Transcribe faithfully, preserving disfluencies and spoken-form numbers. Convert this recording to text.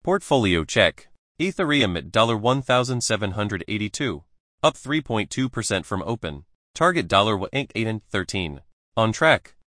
Portfolio check. Ethereum at one thousand seven hundred eighty-two dollars, up three point two percent from open. Target one eight eight thirteen. On track.